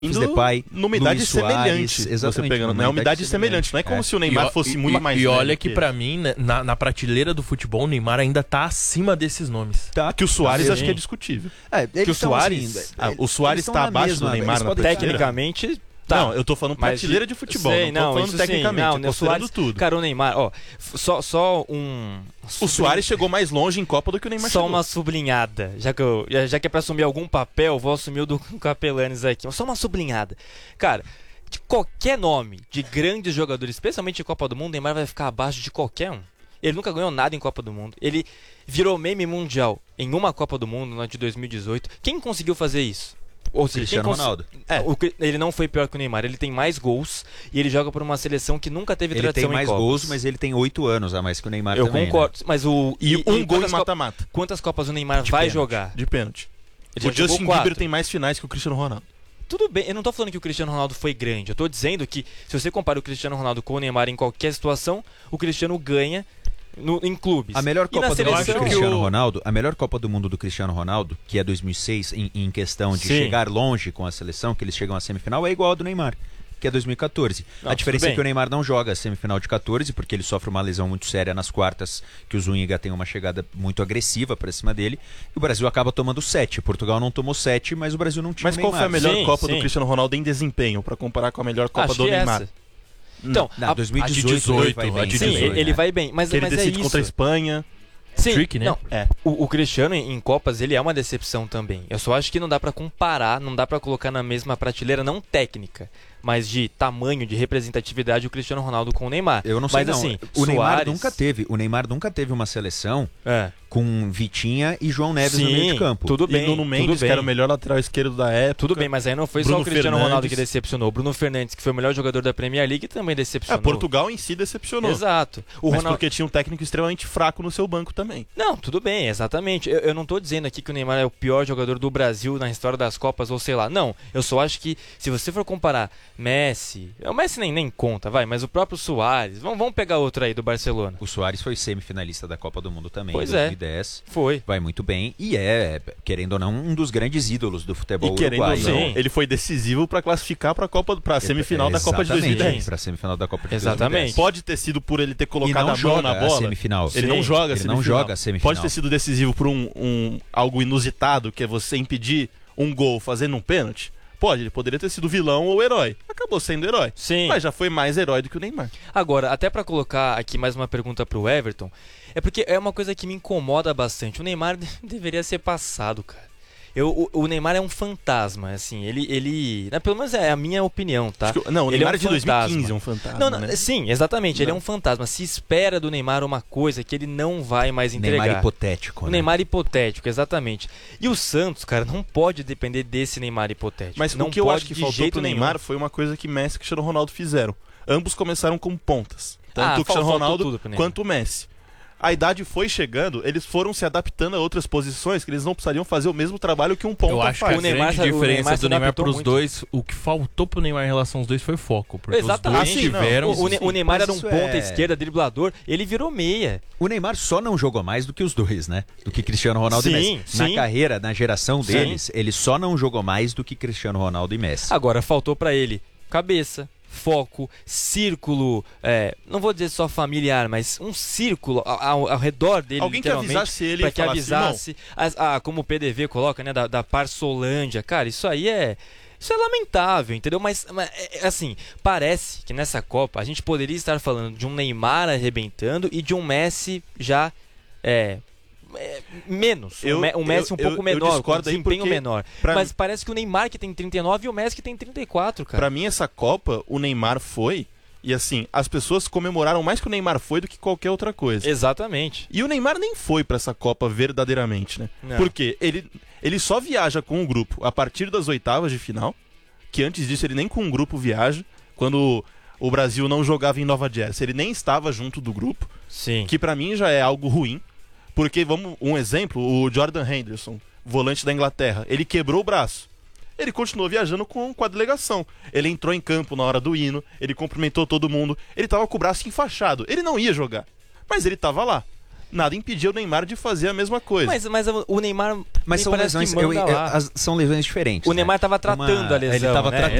Depay, numa idade Luiz semelhante. Soares, exatamente, Você pegando, é uma idade semelhante. Não é como se o Neymar fosse muito mais E velho olha que pra mim, né, na prateleira do futebol, o Neymar ainda tá acima desses nomes. Tá, que o Soares Sim. acho que é discutível. Eles Que o são, Soares, assim, o Soares tá abaixo do Neymar na prateleira. Tecnicamente, tá. Não, eu tô falando prateleira de futebol, sei, não tô falando isso tecnicamente, sim. eu tô o Soares, tudo. Cara, o Neymar, ó, só um... O Soares chegou mais longe em Copa do que o Neymar Só chegou. uma sublinhada, já que é pra assumir algum papel, vou assumir o do Capelanes aqui. Só uma sublinhada. Cara, de qualquer nome de grandes jogadores, especialmente em Copa do Mundo, o Neymar vai ficar abaixo de qualquer um. Ele nunca ganhou nada em Copa do Mundo. Ele virou meme mundial em uma Copa do Mundo, na de 2018. Quem conseguiu fazer isso? Ou seja, Cristiano Ronaldo. Ele não foi pior que o Neymar. Ele tem mais gols e ele joga por uma seleção que nunca teve Ele tradição tem mais em Copas. gols, mas ele tem 8 anos a mais que o Neymar Eu também. concordo, Né? mas E um gol em quantas mata-mata. Quantas Copas o Neymar De vai pênalti, jogar? De pênalti. Ele O já jogou Justin 4. Bieber tem mais finais que o Cristiano Ronaldo. Tudo bem, eu não tô falando que o Cristiano Ronaldo foi grande. Eu tô dizendo que se você compara o Cristiano Ronaldo com o Neymar em qualquer situação, o Cristiano ganha em clubes. A melhor E na Copa do Mundo do seleção- Cristiano Ronaldo, a melhor Copa do Mundo do Cristiano Ronaldo, que é 2006, em questão de Sim. chegar longe com a seleção, que eles chegam à semifinal, é igual ao do Neymar, que é 2014. Não, A diferença tudo é bem. que o Neymar não joga a semifinal de 14, porque ele sofre uma lesão muito séria nas quartas, que o Zúñiga tem uma chegada muito agressiva pra cima dele, e o Brasil acaba tomando 7. Portugal não tomou 7, mas o Brasil não tinha Mas o qual Neymar. foi a melhor Sim, Copa sim. do Cristiano Ronaldo em desempenho, pra comparar com a melhor Copa Acho do que é Neymar? essa. Então, Não, 2018, a de 18, ele vai bem. a de sim, 18, ele vai bem, mas Que ele é decide isso. contra a Espanha. Sim, Trick, né? não, É. o Cristiano em Copas, ele é uma decepção também. Eu só acho que não dá pra comparar, não dá pra colocar na mesma prateleira, não técnica, mas de tamanho, de representatividade, o Cristiano Ronaldo com o Neymar. Eu não sei, mas não. assim, O Neymar Suárez- nunca teve uma seleção É. com Vitinha e João Neves no Sim, meio de campo. tudo E bem, Nuno Mendes, tudo que bem. era o melhor lateral esquerdo da época. Tudo bem, mas aí não foi só Bruno o Cristiano Fernandes. Ronaldo que decepcionou. O Bruno Fernandes, que foi o melhor jogador da Premier League, também decepcionou. Portugal em si decepcionou. Exato. O Mas Ronaldo... porque tinha um técnico extremamente fraco no seu banco também. Não, tudo bem, exatamente. Eu não tô dizendo aqui que o Neymar é o pior jogador do Brasil na história das Copas, ou sei lá. Não, eu só acho que se você for comparar Messi... O Messi nem conta, vai, mas o próprio Suárez... Vamos pegar outro aí do Barcelona. O Suárez foi semifinalista da Copa do Mundo também, Pois em 2010. Foi. Vai muito bem e é, querendo ou não, um dos grandes ídolos do futebol E querendo ou uruguaio. não, Sim. ele foi decisivo pra classificar pra semifinal da Copa de Exatamente, 2010. pra semifinal da Copa de Exatamente. 2010. Pode ter sido por ele ter E colocado não a mão joga na a bola. semifinal. Ele Sim. não joga a Ele semifinal. não joga a semifinal. Pode ter sido decisivo por algo inusitado, que é você impedir um gol fazendo um pênalti. Pode, ele poderia ter sido vilão ou herói. Acabou sendo herói. Sim. Mas já foi mais herói do que o Neymar. Agora, até pra colocar aqui mais uma pergunta pro Everton, é porque é uma coisa que me incomoda bastante. O Neymar deveria ser passado, cara. O Neymar é um fantasma, assim, ele pelo menos é a minha opinião, tá? Não, o Ele Neymar é um de 2015 fantasma. é um fantasma, Não, né? sim, exatamente, ele é Não. um fantasma. Se espera do Neymar uma coisa que ele não vai mais entregar. Neymar hipotético, O né? Neymar hipotético, exatamente. E o Santos, cara, não pode depender desse Neymar hipotético. Mas não o que eu pode acho que de faltou jeito pro nenhum. Neymar foi uma coisa que Messi e Cristiano Ronaldo fizeram. Ambos começaram como pontas. Tanto Ah, o Cristiano faltou Ronaldo tudo pro Neymar. quanto o Messi. A idade foi chegando, eles foram se adaptando a outras posições que eles não precisariam fazer o mesmo trabalho que um ponta Eu acho que faz. a O Neymar- grande o diferença Neymar se do Neymar adaptou pros muito. dois, o que faltou pro Neymar em relação aos dois foi foco. Porque Exatamente. os dois tiveram... O Neymar Mas era um isso ponta é- esquerda, driblador, ele virou meia. O Neymar só não jogou mais do que os dois, né? Do que Cristiano Ronaldo e Sim, Messi. Na sim. carreira, na geração Sim. deles, ele só não jogou mais do que Cristiano Ronaldo e Messi. Agora, faltou pra ele cabeça, foco, círculo, não vou dizer só familiar, mas um círculo ao redor dele, Alguém que literalmente, avisasse ele pra e que falasse, avisasse, como o PDV coloca, né, da Parsolândia. Cara, isso é lamentável, entendeu? Mas assim, parece que nessa Copa a gente poderia estar falando de um Neymar arrebentando e de um Messi já menos. Um Messi um pouco eu menor, com discordo aí desempenho porque, menor. pra Mas parece que o Neymar que tem 39 e o Messi que tem 34, cara. Pra mim, essa Copa, o Neymar foi... E assim, as pessoas comemoraram mais que o Neymar foi do que qualquer outra coisa. Exatamente. E o Neymar nem foi pra essa Copa verdadeiramente, né? Não. Porque ele só viaja com o grupo a partir das oitavas de final, que antes disso ele nem com o grupo viaja, quando o Brasil não jogava em Nova Jersey, ele nem estava junto do grupo, Sim. que pra mim já é algo ruim, porque, um exemplo, o Jordan Henderson, volante da Inglaterra, ele quebrou o braço. Ele continuou viajando com a delegação. Ele entrou em campo na hora do hino, ele cumprimentou todo mundo, ele tava com o braço enfaixado. Ele não ia jogar, mas ele tava lá. nada impediu o Neymar de fazer a mesma coisa. Mas o Neymar Mas me são parece lesões, que manda lá. são lesões diferentes. O Neymar tava tratando a lesão, Ele tava né? tratando.